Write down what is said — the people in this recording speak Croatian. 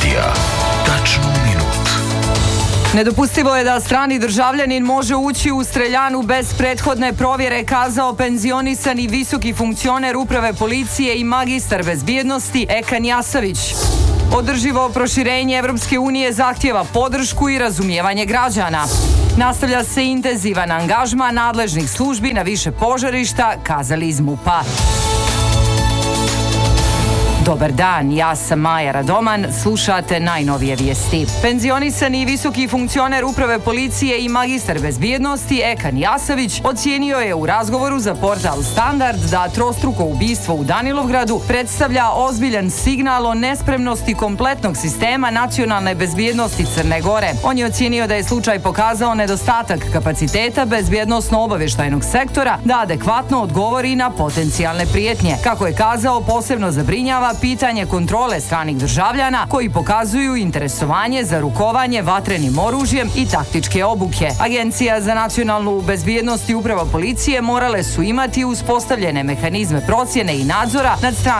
Kutija. Tačno u minut. Nedopustivo je da strani državljanin može ući u streljanu bez prethodne provjere, kazao penzionisani visoki funkcioner uprave policije i magistar bezbjednosti Ekan Jasavić. Održivo proširenje Evropske unije zahtjeva podršku i razumijevanje građana. Nastavlja se intenzivan angažman nadležnih službi na više požarišta, kazali iz MUP-a. Dobar dan, ja sam Maja Radoman, slušate najnovije vijesti. Penzionisani visoki funkcioner uprave policije i magistar bezbjednosti Ekan Jasavić ocijenio je u razgovoru za portal Standard da trostruko ubistvo u Danilovgradu predstavlja ozbiljan signal o nespremnosti kompletnog sistema nacionalne bezbjednosti Crne Gore. On je ocijenio da je slučaj pokazao nedostatak kapaciteta bezbjednosno-obavještajnog sektora da adekvatno odgovori na potencijalne prijetnje. Kako je kazao, posebno zabrinjava pitanje kontrole stranih državljana koji pokazuju interesovanje za rukovanje vatrenim oružjem i taktičke obuke. Agencija za nacionalnu bezbjednost i uprava policije morale su imati uspostavljene mehanizme procjene i nadzora nad stranim